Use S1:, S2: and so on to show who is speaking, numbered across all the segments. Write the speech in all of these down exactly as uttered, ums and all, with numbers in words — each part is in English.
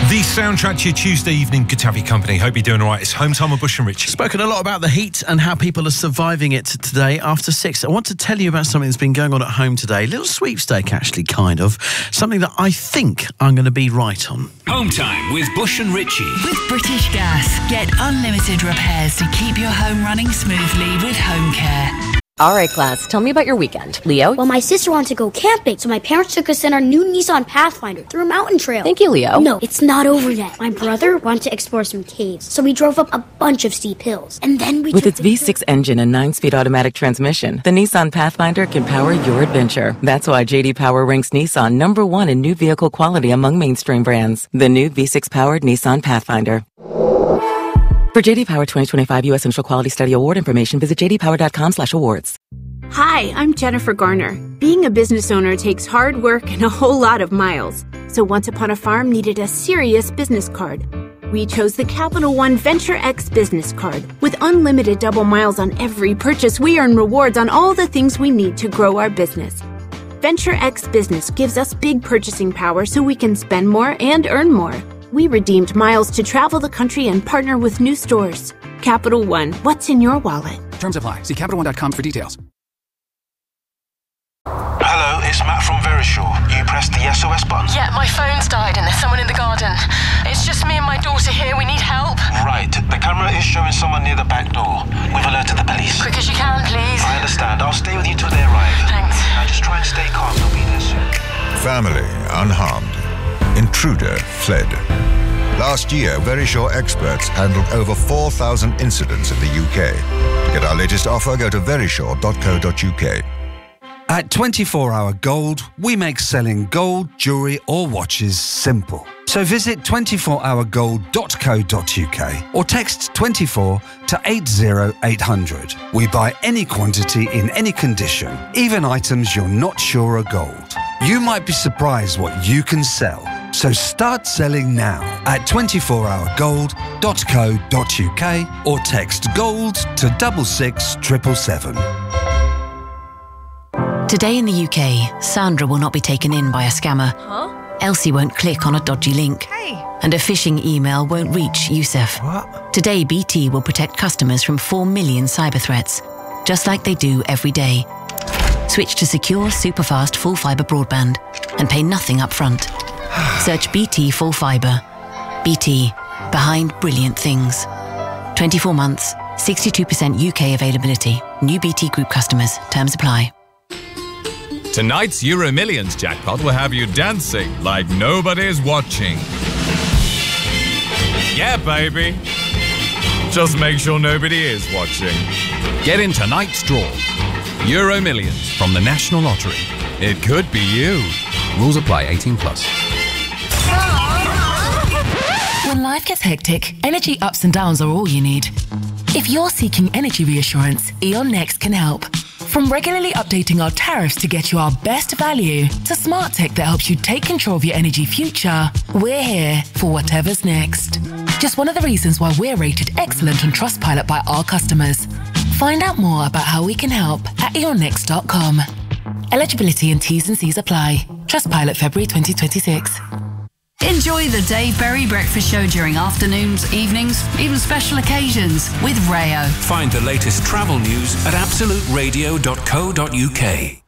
S1: The soundtrack to your Tuesday evening. Good to have your company. Hope you're doing all right. It's Home Time with Bush and Richie.
S2: Spoken a lot about the heat and how people are surviving it today after six. I want to tell you about something that's been going on at home today. A little sweepstake, actually, kind of. Something that I think I'm going to be right on.
S3: Home Time with Bush and Richie.
S4: With British Gas, get unlimited repairs to keep your home running smoothly with Home Care.
S5: All right, class, tell me about your weekend. Leo?
S6: Well, my sister wanted to go camping, so my parents took us in our new Nissan Pathfinder through a mountain trail.
S5: Thank you, Leo.
S6: No, it's not over yet. My brother wanted to explore some caves, so we drove up a bunch of steep hills. And then we
S5: With
S6: took
S5: its V six engine and nine-speed automatic transmission, the Nissan Pathfinder can power your adventure. That's why J D Power ranks Nissan number one in new vehicle quality among mainstream brands. The new V six-powered Nissan Pathfinder. For J D Power twenty twenty-five U S Initial Quality Study Award information, visit j d power dot com slash awards.
S7: Hi, I'm Jennifer Garner. Being a business owner takes hard work and a whole lot of miles. So Once Upon a Farm needed a serious business card. We chose the Capital One Venture X business card. With unlimited double miles on every purchase, we earn rewards on all the things we need to grow our business. Venture X Business gives us big purchasing power so we can spend more and earn more. We redeemed miles to travel the country and partner with new stores. Capital One, what's in your wallet?
S8: Terms apply. See Capital One dot com for details.
S9: Hello, it's Matt from Verisure. You pressed the S O S button?
S10: Yeah, my phone's died and there's someone in the garden. It's just me and my daughter here. We need help.
S9: Right. The camera is showing someone near the back door. We've alerted the police.
S10: Quick as you can, please.
S9: I understand. I'll stay with you till they arrive.
S10: Thanks.
S9: Now just try and stay calm. They'll be there soon.
S11: Family unharmed. Intruder fled. Last year, Verisure experts handled over four thousand incidents in the U K. To get our latest offer, go to verisure dot co dot u k.
S12: At twenty-four hour Gold, we make selling gold, jewellery or watches simple. So visit twenty-four hour gold dot co dot u k or text twenty-four to eight zero eight hundred. We buy any quantity in any condition, even items you're not sure are gold. You might be surprised what you can sell. So start selling now at twenty-four hour gold dot co dot u k or text GOLD to double six triple seven.
S13: Today in the U K, Sandra will not be taken in by a scammer.
S14: Huh?
S13: Elsie won't click on a dodgy link.
S14: Hey.
S13: And a phishing email won't reach Yusuf.
S14: What?
S13: Today, B T will protect customers from four million cyber threats, just like they do every day. Switch to secure, superfast, full fibre broadband and pay nothing up front. Search B T Full Fibre. B T, behind brilliant things. twenty-four months, sixty-two percent U K availability. New B T Group customers. Terms apply.
S15: Tonight's Euro Millions jackpot will have you dancing like nobody's watching. Yeah, baby. Just make sure nobody is watching. Get in tonight's draw. Euro Millions from the National Lottery. It could be you. Rules apply. eighteen plus.
S16: When life gets hectic, energy ups and downs are all you need. If you're seeking energy reassurance, E.ON Next can help. From regularly updating our tariffs to get you our best value, to smart tech that helps you take control of your energy future, we're here for whatever's next. Just one of the reasons why we're rated excellent on Trustpilot by our customers. Find out more about how we can help at e on next dot com. Eligibility and T's and C's apply. Trustpilot February twenty twenty-six.
S4: Enjoy the Dave Berry Breakfast Show during afternoons, evenings, even special occasions with Rayo.
S3: Find the latest travel news at absolute radio dot co dot u k.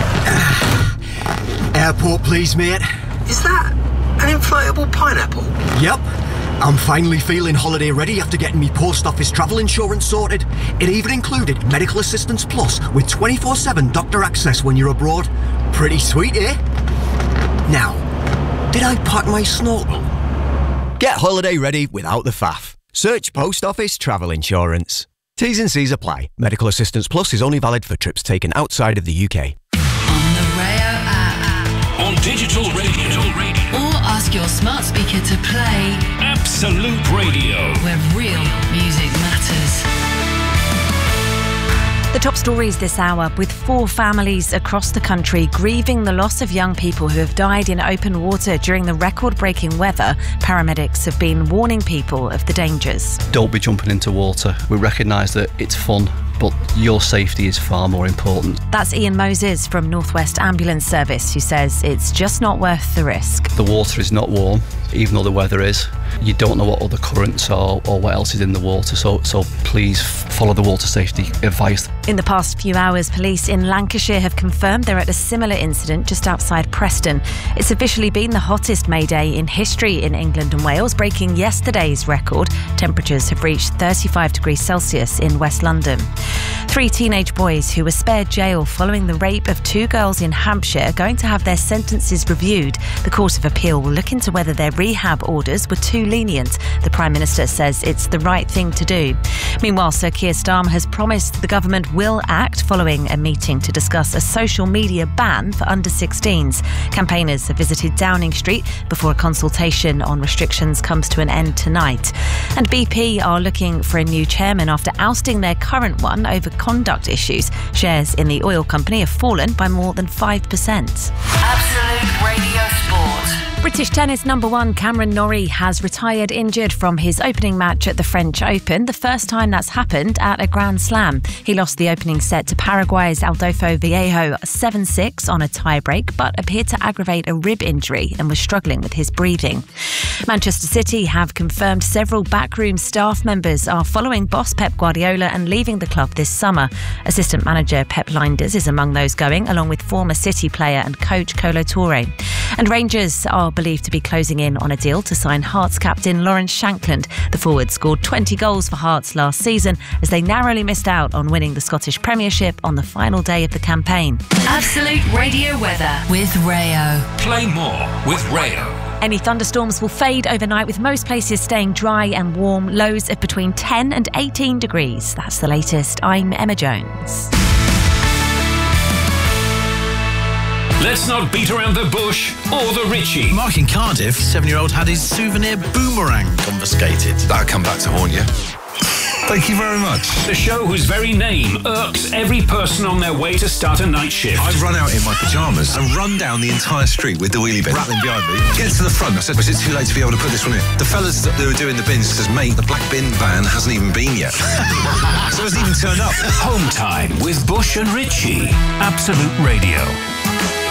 S17: Airport, please, mate.
S9: Is that an inflatable pineapple?
S17: Yep. I'm finally feeling holiday ready after getting me post office travel insurance sorted. It even included Medical Assistance Plus with twenty-four seven doctor access when you're abroad. Pretty sweet, eh? Now, did I pack my snorkel?
S18: Get holiday ready without the faff. Search Post Office Travel Insurance. T's and C's apply. Medical Assistance Plus is only valid for trips taken outside of the U K.
S4: On the Rayo app.
S3: On digital radio.
S4: Or ask your smart speaker to play
S3: Absolute Radio,
S4: where real music matters.
S19: The top stories this hour, with four families across the country grieving the loss of young people who have died in open water during the record-breaking weather. Paramedics have been warning people of the dangers.
S20: Don't be jumping into water. We recognise that it's fun,
S14: but your safety is far more important.
S19: That's Ian Moses from North West Ambulance Service, who says it's just not worth the risk.
S14: The water is not warm, even though the weather is. You don't know what other currents are or what else is in the water, so so please follow the water safety advice.
S19: In the past few hours, police in Lancashire have confirmed they're at a similar incident just outside Preston. It's officially been the hottest May Day in history in England and Wales, breaking yesterday's record. Temperatures have reached thirty-five degrees Celsius in West London. Three teenage boys who were spared jail following the rape of two girls in Hampshire are going to have their sentences reviewed. The Court of Appeal will look into whether their rehab orders were too lenient. The Prime Minister says it's the right thing to do. Meanwhile, Sir Keir Starmer has promised the government will act following a meeting to discuss a social media ban for under sixteens. Campaigners have visited Downing Street before a consultation on restrictions comes to an end tonight. And B P are looking for a new chairman after ousting their current one over conduct issues. Shares in the oil company have fallen by more than five percent.
S4: Absolute Radio Sport.
S19: British tennis number one Cameron Norrie has retired injured from his opening match at the French Open, the first time that's happened at a Grand Slam. He lost the opening set to Paraguay's Adolfo Viejo seven six on a tie-break, but appeared to aggravate a rib injury and was struggling with his breathing. Manchester City have confirmed several backroom staff members are following boss Pep Guardiola and leaving the club this summer. Assistant manager Pep Lijnders is among those going, along with former City player and coach Kolo Touré. And Rangers are believed to be closing in on a deal to sign Hearts captain Lawrence Shankland. The forward scored twenty goals for Hearts last season as they narrowly missed out on winning the Scottish Premiership on the final day of the campaign.
S4: Absolute Radio weather with Rayo.
S3: Play more with Rayo.
S19: Any thunderstorms will fade overnight, with most places staying dry and warm. Lows of between ten and eighteen degrees. That's the latest. I'm Emma Jones.
S3: Let's not beat around the bush or the Richie.
S2: Mark in Cardiff, seven-year-old had his souvenir boomerang confiscated.
S1: That'll come back to haunt you. Thank you very much.
S3: The show whose very name irks every person on their way to start a night shift.
S1: I'd run out in my pyjamas and run down the entire street with the wheelie bin rattling behind me. Get to the front. I said, was it too late to be able to put this one in? The fellas that were doing the bins says, mate, the black bin van hasn't even been yet. So it hasn't even turned up.
S3: Home time with Bush and Richie. Absolute Radio.